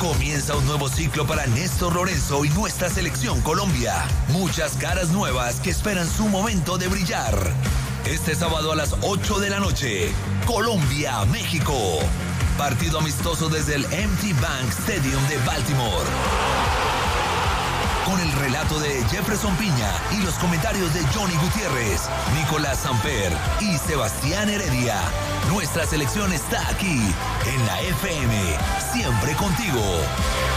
Comienza un nuevo ciclo para Néstor Lorenzo y nuestra selección Colombia. Muchas caras nuevas que esperan su momento de brillar. Este sábado a las 8 de la noche, Colombia-México. Partido amistoso desde el M&T Bank Stadium de Baltimore. Con el relato de Jefferson Piña y los comentarios de Johnny Gutiérrez, Nicolás Samper y Sebastián Heredia. Nuestra selección está aquí, en la FM, siempre contigo.